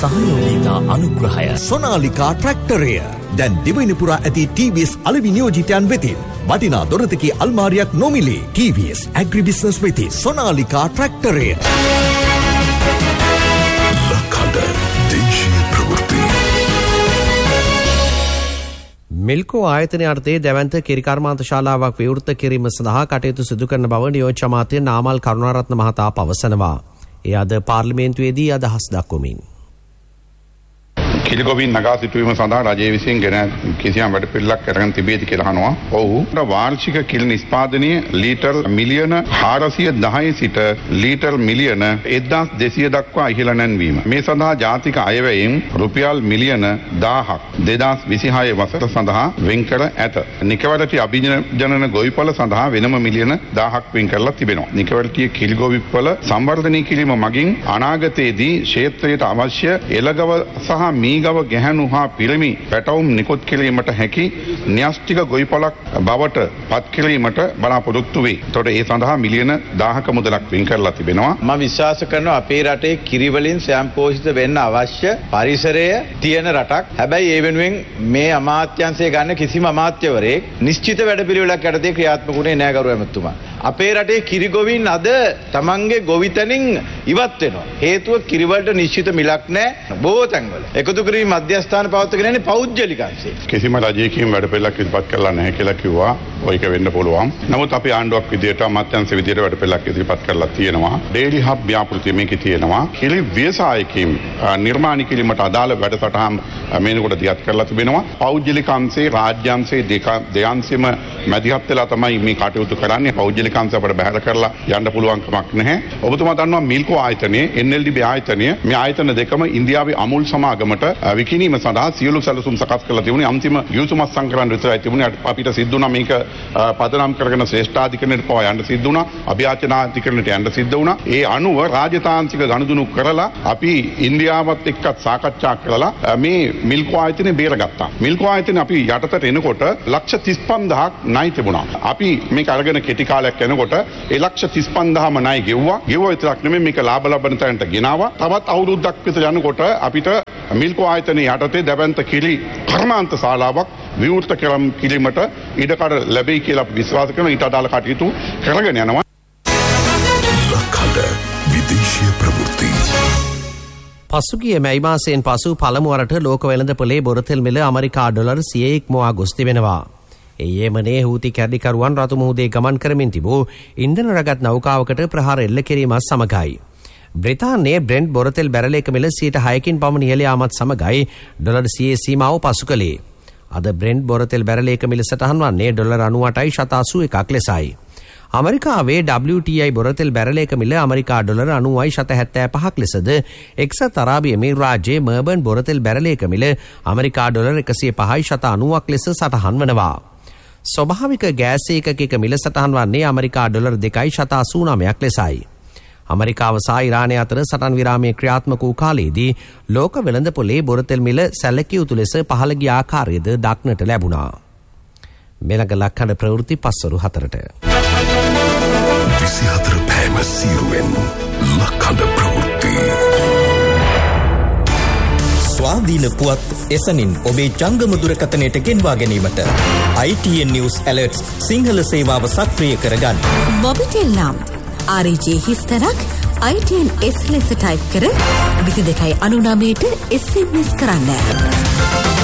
සහයෝගීතා අනුග්‍රහය සොනාලිකා ට්‍රැක්ටරය දැන් දිවයින පුරා ඇති TVS අලෙවි නියෝජිතයන් වෙතින් වටිනා දොරතකී අල්මාරියක් නොමිලේ. TVS ඇග්‍රිබිස්නස් වෙති සොනාලිකා ට්‍රැක්ටරය. ලක්හඬ දේශීය ප්‍රවෘත්ති. මිල්කෝ ආයතනය අර්ථයේ දැවන්ත කිරිකර්මාන්ත ශාලාවක් විවෘත කිරීම සඳහා කටයුතු සිදු කරන බව නියෝජ්‍ය අමාත්‍ය නාමල් කරුණාරත්න මහතා පවසනවා. එය අද පාර්ලිමේන්තුවේදී අදහස් දක්වමින් කිලිගොවින් නගා සිටුවීම සඳහා රජය විසින් ගෙන කිසියම් වැඩපිළිවෙලක් කරගෙන තිබේද කියලා අහනවා. ඔව්. වාර්ෂික කිලි නිෂ්පාදනය ලීටර් මිලියන 410 සිට ලීටර් මිලියන 1200 දක්වා ඉහළ නැන්වීම. මේ සඳහා ජාතික අයවැයෙන් රුපියල් මිලියන 1000ක් 2026 වසර සඳහා වෙන් කර ඇත. නිකවැරටි අභිජනන ගොවිපළ සඳහා වෙනම මිලියන 1000ක් වෙන් කරලා තිබෙනවා. නිකවැරටි කිලිගොවිපළ සංවර්ධනය කිරීම මගින් අනාගතයේදී ක්ෂේත්‍රයට අවශ්‍ය එළගව සහ මීගව ගැහැණු හා පිරිමි පැටවුම් නිකුත් කිරීමට හැකි න්‍යෂ්ටික ගොවිපළක් බවට පත් කිරීමට බලාපොරොත්තු වේ. එතකොට ඒ සඳහා මිලියන 1000ක මුදලක් වෙන් කරලා තිබෙනවා. මම විශ්වාස කරනවා අපේ රටේ කිරි වලින් ස්වයංපෝෂිත වෙන්න අවශ්‍ය පරිසරය තියෙන රටක්. හැබැයි ඒ වෙනුවෙන් මේ අමාත්‍යාංශය ගන්න කිසිම අමාත්‍යවරයෙක් නිශ්චිත වැඩපිළිවෙලක් යටතේ ක්‍රියාත්මක වුණේ නැහැ ගරු ඇමතුමා. අපේ රටේ කිරි ගොවින් අද තමන්ගේ ගොවිතැනින් ඉවත් වෙනවා. හේතුව කිරි වලට නිශ්චිත මිලක් නැහැ බොහෝ තැන්වල. එකතු කිරීම මධ්‍යස්ථාන පවත්වාගෙන යන්නේ පෞද්ගලික අංශේ. කිසිම රජයකින් වැඩපිළිවෙලක් ඉදිරිපත් කරලා නැහැ කියලා කිව්වා. ඔයක වෙන්න පුළුවන්. නමුත් අපි ආණ්ඩුවක් විදියට අමාත්‍යාංශ විදියට වැඩපිළිවෙලක් ඉදිරිපත් කරලා තියෙනවා. ඩේලි හබ් ව්‍යාපෘතිය මේකේ තියෙනවා. කිරි ව්‍යවසායකින් නිර්මාණ කිරීමට අදාළ වැඩසටහන් මේනකොට දියත් කරලා තිබෙනවා. පෞද්ගලික අංශේ රාජ්‍ය අංශේ දෙයන්සෙම මැදිහත් වෙලා තමයි මේ කටයුතු කරන්නේ. පෞද්ගලික අංශ අපිට බැහැර කරලා යන්න පුළුවන් කමක් නැහැ. ඔබතුමා දන්නවා මිල්කෝ ආයතනයේ NLDB ආයතනය මේ ආයතන දෙකම ඉන්දියාවේ අමුල් සමාගමට විකිණීම සඳහා සියලු සැලසුම් සකස් කරලා තිබුණේ. අන්තිම යුතුයමත් සංකරණ විතරයි තිබුණේ. අපිට සිද්ධ වුණා මේක පදනම් කරගෙන ශ්‍රේෂ්ඨාධිකරණයට පවා යන්න සිද්ධ වුණා. අභියාචනාධිකරණයට යන්න සිද්ධ වුණා. ඒ අනුව රාජතාන්ත්‍රික ගනුදෙනු කරලා අපි ඉන්දියාවත් එක්ක සාකච්ඡා කරලා මේ මිල්කෝ ආයතනය බේරගත්තා. මිල්කෝ ආයතනය අපි යටතට එනකොට ලක්ෂ 35000ක් ණය තිබුණා. අපි මේක අරගෙන කෙටි කාලයක් යනකොට ඒ ලක්ෂ 35000ම ණය ගෙව්වා. ගෙවුවා විතරක් නෙමෙයි මේක ලාභ ලබන තැනට ගෙනාවා. තවත් අවුරුද්දක් විතර යනකොට අපිට මිල්කෝ ආයතනයේ යටතේ දැවැන්ත කිරි කර්මාන්ත ශාලාවක් විවෘත කිරීමට ඉඩකඩ ලැබෙයි කියලා අපි විශ්වාස කරනවා. ඊට අදාළ කටයුතු කරගෙන යනවා. ලක්හඬ විදේශීය ප්‍රවෘත්ති. පසුගිය මැයි මාසයෙන් පසු පළමු වරට ලෝක වෙළඳපොලේ බොරතෙල් මිල ඇමරිකා ඩොලර් 100ක් මුවා ගොස් තිබෙනවා. යෙමනේ හූති කැරලිකරුවන් රතු මුහුදේ ගමන් කරමින් තිබූ ඉන්ධන රගත් නෞකාවකට ප්‍රහාර එල්ල කිරීමත් සමගයි. බ්‍රිතාන්‍යයේ බ්‍රෙන්ට් බොරතෙල් බැරලයක මිල 6%කින් පමණ ඉහළ යාමත් සමගයි ඩොලර් 100 සීමාව පසු කළේ. අද බ්‍රෙන්ට් බොරතෙල් බැරලයක මිල සටහන් වන්නේ ඩොලර් 98.81ක් ලෙසයි. අමරිකාවේ WTI බොරතෙල් බැරලයක මිල අමරිකා ඩොලර් 90.75ක් ලෙසද එක්සත් අරාබි එමිරාජ්‍යයේ මර්බන් බොරතෙල් බැරලයක මිල අමරිකා ඩොලර් 105.90ක් ලෙස සටහන් වනවා. ස්වභාවික ගෑස් ඒකකයක මිල සටහන් වන්නේ අමරිකා ඩොලර් 2.89ක් ලෙසයි. අමරිකාව සහ ඉරානය අතර සටන් විරාමයේ ක්‍රියාත්මක වූ කාලයේදී ලෝක වෙළඳපොලේ බොරතෙල් මිල සැලකිය යුතු ලෙස පහළ ගිය ආකාරයද දක්නට ලැබුණා. මෙලඟ ලක්හඬ ප්‍රවෘත්ති පස්වරු 4ට 24 පෑම සීරුවෙන් ලක්හඬ ප්‍රවෘත්ති. ස්වාධීන පුවත් එසනින් ඔබේ ජංගම දුරකථනයට ගෙන්වා ගැනීමට ITN News Alerts සිංහල සේවාව සක්‍රිය කරගන්න. මොබිටෙල් නම් RJ හිස්තරක් ITN S ලෙස ටයිප් කර 22.99ට SMS කරන්න.